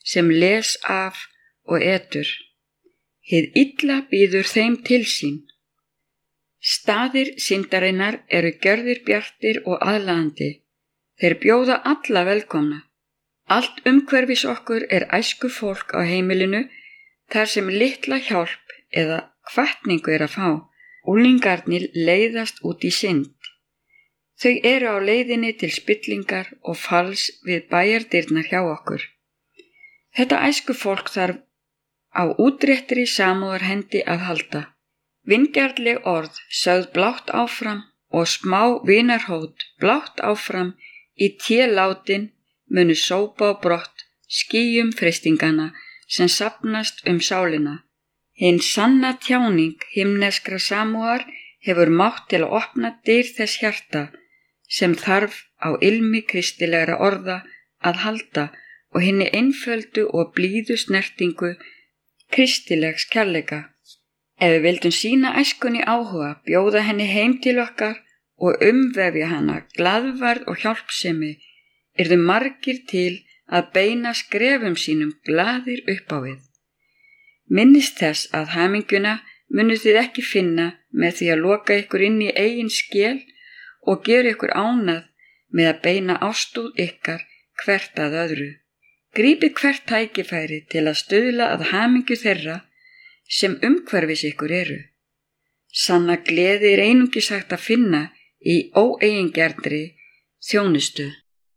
sem les af og etur. Hið illa býður þeim til sín. Staðir syndarinnar eru gjörðir bjartir og aðlaðandi. Þeir bjóða alla velkomna. Allt umhverfis okkur æsku fólk á heimilinu þar sem litla hjálp eða hvatningu að fá. Unglingarnir leiðast út í synd. Þau eru á leiðinni til spillingar og falls við bæjardyrnar hjá okkur. Þetta æsku fólk þarf á útréttri samúðarhendi að halda. Vingjarnleg orð sögð blátt áfram og smá vinarhót blátt áfram í télátin munu sópa á brott skýjum freistingana sem safnast sálina. Hinn sanna tjáning himneskra samúðar hefur mátt til að opna dyr þess hjarta sem þarf á ilmi kristilegra orða að halda og hinni einföldu og blíðu snertingu kristilegs kærleika. Ef við vildum sýna æskunni áhuga, bjóða henni heim til okkar og umvefja hana glaðværð og hjálpsemi, yrðu margir til að beina skrefum sínum glaðir upp á við. Minnist þess að hamingjuna munuð þið ekki finna með því að loka ykkur inn í eigin skel og gera ykkur ánað með að beina ástúð ykkar hvert að öðru. Grípið hvert tækifæri til að stuðla að hamingju þeirra sem umhverfis ykkur eru. Sanna gleði einungis hægt að finna í óeigingerðri þjónustu.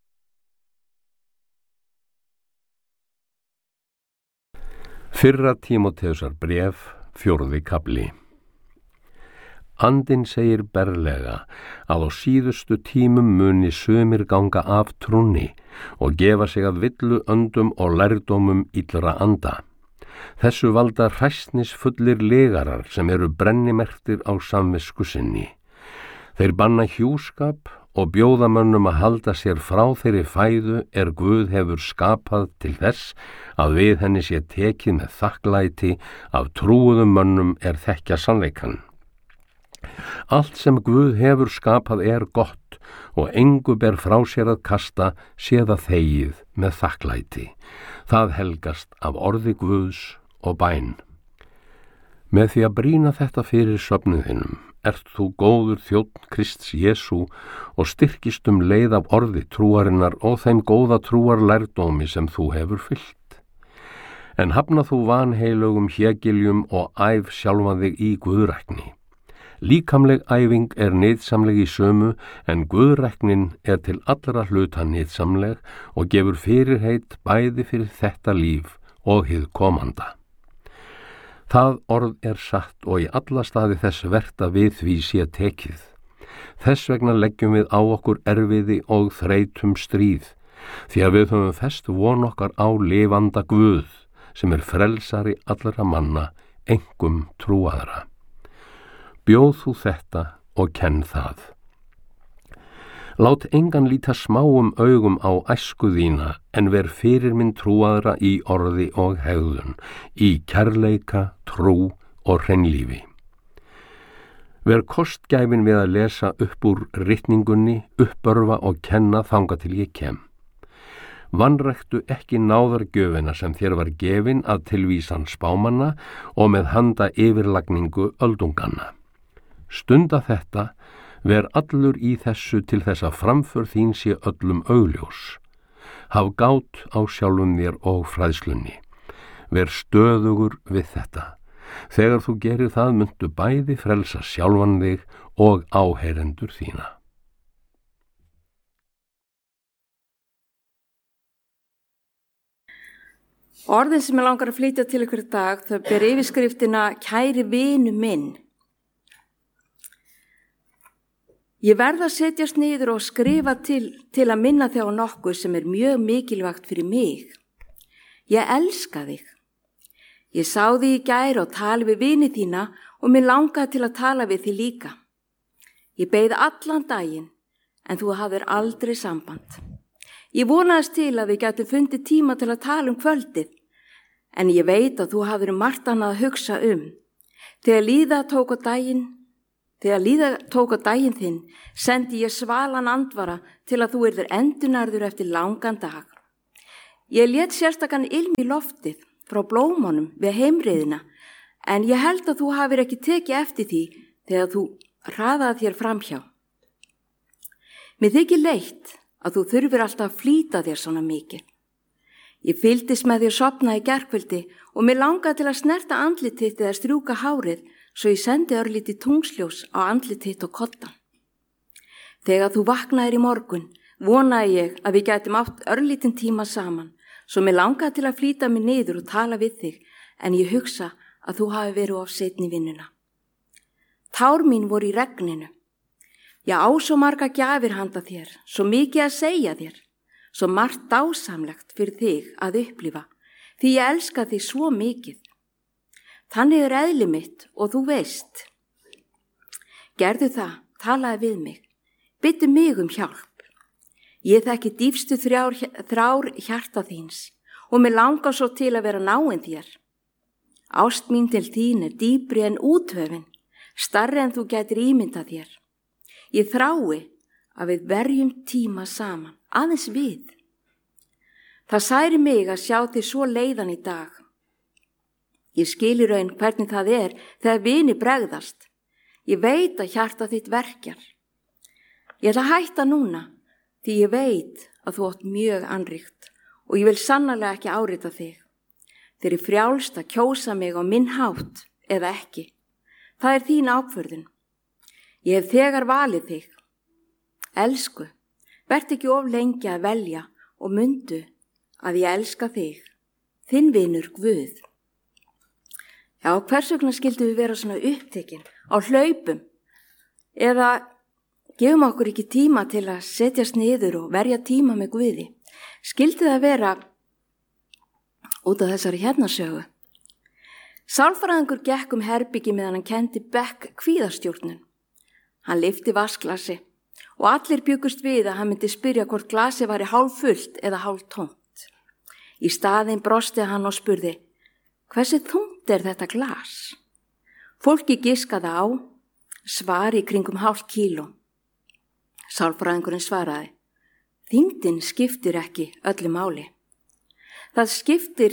Fyrra Tímóteusar bréf, 4. kafli. Andinn segir berlega að á síðustu tímum muni sumir ganga af trúnni og gefa sig að villu öndum og lærdómum illra anda. Þessu valda hræsnisfullir legarar sem eru brennimerktir á samvisku sinni. Þeir banna hjúskap og bjóða mönnum að halda sér frá þeirri fæðu Guð hefur skapað til þess að við henni sé tekið með þakklæti af trúuðum mönnum þekkja sannleikann. Allt sem Guð hefur skapað gott og engu ber frá sér að kasta sé það þegið með þakklæti. Það helgast af orði Guðs og bæn. Með því að brýna þetta fyrir söfnuðinum ert þú góður þjónn Krists Jesú og styrkist leið af orði trúarinnar og þeim góða trúar lærdómi sem þú hefur fyllt. En hafna þú vanheilögum hjegiljum og æf sjálfan þig í guðrækni. Líkamleg æfing nytsamleg í sömu, en guðræknin til allra hluta nytsamleg og gefur fyrirheit bæði fyrir þetta líf og hið komanda. Það orð satt og í alla staði þess vert að við því sé tekið. Þess vegna leggjum við á okkur erfiði og þreytum stríð, því að við höfum fest von okkar á lifanda Guð, sem frelsari allra manna, einkum trúaðra. Bjóð þú þetta og kenn það. Lát engan líta smáum augum á æsku þína, en ver fyrirmynd trúaðra í orði og hegðun, í kærleika, trú og hreinlífi. Ver kostgæfin við að lesa upp úr ritningunni, uppörva og kenna þangað til ég kem. Vanræktu ekki náðargjöfina sem þér var gefin að tilvísan spámanna og með handa yfirlagningu öldunganna. Stunda þetta, ver allur í þessu til þess að framför þín sé öllum augljós. Haf gát á sjálfum þér og fræðslunni. Ver stöðugur við þetta. Þegar þú gerir það muntu bæði frelsa sjálfan þig og áheyrendur þína. Orðin sem ég langar að flytja til ykkur í dag, þau ber yfirskriftina Kæri vinu minn. Ég verð að setjast niður og skrifa til að minna þig á nokkuð sem mjög mikilvægt fyrir mig. Ég elska þig. Ég sá þig í gær og tala við vini þína og mér langaði til að tala við þig líka. Ég beið allan daginn, en þú hafðir aldrei samband. Ég vonaðist til að við gætum fundið tíma til að tala kvöldið, en ég veit að þú hafðir margt annað að hugsa Þegar líða tók á daginn þinn, sendi ég svalan andvara til að þú yrðir endurnærður eftir langan dag. Ég lét sérstakann ilm í loftið frá blómunum við heimreiðina, en ég held að þú hafir ekki tekið eftir því þegar þú hraðaði þér framhjá. Mér þykir leitt að þú þurfir alltaf að flýta þér svona mikið. Ég fylgdist með þér sofna í gærkvöldi og mér langaði til að snerta andlit þitt eða strjúka hárið svo ég sendi örlítið tungsljós á andlit þitt og koddan. Þegar þú vaknaðir í morgun vonaði ég að við gætum átt örlítinn tíma saman, svo mér langaði til að flýta mig niður og tala við þig, en ég hugsa að þú hafi verið of seinn í vinnuna. Tár mín voru í regninu. Ég á svo marga gjafir handa þér, svo mikið að segja þér, svo margt dásamlegt fyrir þig að upplifa, því ég elska þig svo mikið. Þannig er eðli mitt og þú veist. Gerðu það, talaði við mig, biðdu mig um hjálp. Ég þekki dýpstu þrár hjarta þíns og mér langar svo til að vera náinn þér. Ást mín til þín er dýpri en úthöfin, stærri en þú gætir ímyndað þér. Ég þrái að við verjum tíma saman, aðeins við. Það særi mig að sjá þig svo leiðan í dag. Ég skil í raun hvernig það er þegar vini bregðast. Ég veit að hjarta þitt verkjar. Ég ætla að hætta núna, því ég veit að þú átt mjög anríkt og ég vil sannarlega ekki árita þig. Þeir eru frjálst að kjósa mig á minn hátt eða ekki. Það er þín ákvörðun. Ég hef þegar valið þig. Elsku, verð ekki of lengi að velja og mundu að ég elska þig. Þinn vinur Guð. Já, hvers vegna skildum við vera svona upptekin á hlaupum eða gefum okkur ekki tíma til að setjast niður og verja tíma með Guði. Skildi það vera út af þessari hérnasögu. Sálfræðingur gekk herbyggi meðan hann kendi Beck kvíðastjórnun. Hann lyfti vatnsglasi og allir bjuggust við að hann myndi spyrja hvort glasi væri hálf fullt eða hálf tómt. Í staðinn brosti hann og spurði, hversu þungt er þetta glas? Fólki giskaði á, svari kringum hálft kíló. Sálfræðingurinn svaraði, þyngdin skiptir ekki öllu máli. Það skiptir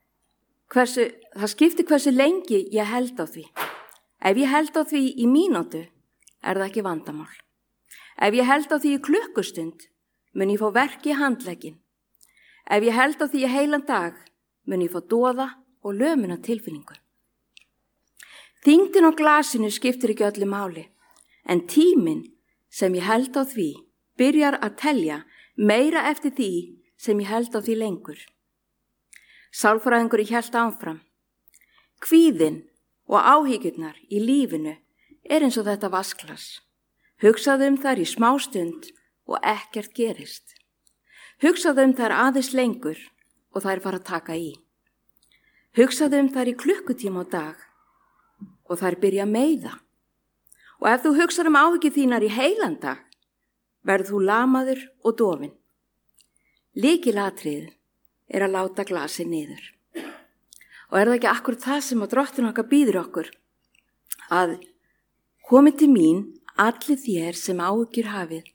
hversu lengi ég held á því. Ef ég held á því í mínútu, er það ekki vandamál. Ef ég held á því í klukkustund, mun ég fá verk í handlegginn. Ef ég held á því í heilan dag, mun ég fá doða og lömuna tilfinningu. Þyngdin á glasinu skiptir ekki öllu máli, en tíminn sem ég held á því byrjar að telja meira eftir því sem ég held á því lengur. Sálfræðingurinn hélt áfram. Kvíðinn og áhyggjurnar í lífinu er eins og þetta vatnsglas. Hugsaðu þær í smástund og ekkert gerist. Hugsaðu þær aðeins lengur og þær fara að taka í. Hugsaðu þær í klukkutíma á dag og þær byrja að meiða. Og ef þú hugsar áhyggjur þínar í heilan dag, verður þú lamaður og dofinn. Lykilatriðið er að láta glasið niður. Og er það ekki akkurat það sem að Drottinn okkar býður okkur? Að komið til mín allir þér sem áhyggjur hafið,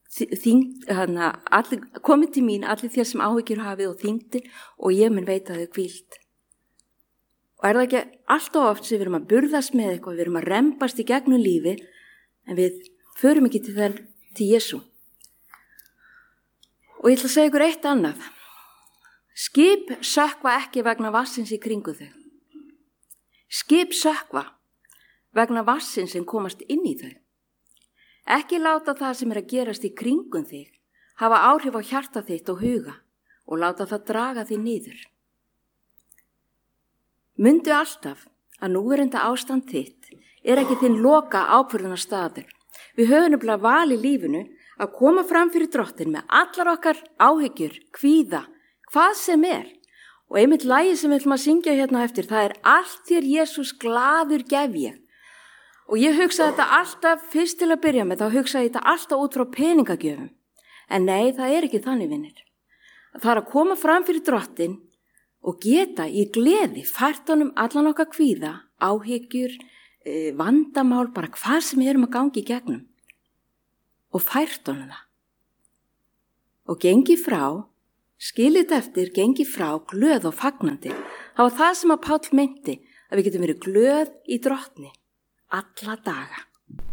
komið til mín allir þér sem áhyggjur hafið og þyngdir og ég mun veita þau hvíld. Og er það ekki alltaf oft sem við erum að burðast með eitthvað, við erum að rembast í gegnum lífi, en við förum ekki til Jesú. Og ég ætla að segja ykkur eitt annað. Skip sökkva ekki vegna vassins í kringu þau. Skip sökkva vegna vassins sem komast inn í þau. Ekki láta það sem er að gerast í kringum þig hafa áhrif á hjarta þitt og huga og láta það draga þig niður. Mundu alltaf að núverandi ástand þitt er ekki þinn loka ákvörðunarstaður. Við höfum nefnilega val í lífinu að koma fram fyrir Drottinn með allar okkar áhyggjur, kvíða, hvað sem er. Og einmitt lagið sem við ætlum að syngja hérna eftir, það er allt þér Jesús glaður gef ég. Og ég hugsaði þetta alltaf, fyrst til að byrja með, þá hugsaði þetta alltaf út frá peningagjöfum. En nei, það er ekki þannig, vinnir. Það er að koma fram fyrir Drottinn og geta í gleði fært honum allan okkar kvíða, áhyggjur, vandamál, bara hvað sem við erum að gangi í gegnum. Og fært honum það. Og gengi frá Skilit eftir gengi frá glöð og fagnandi. Það var það sem að Páll meinti, að við getum verið glöð í Drottni alla daga.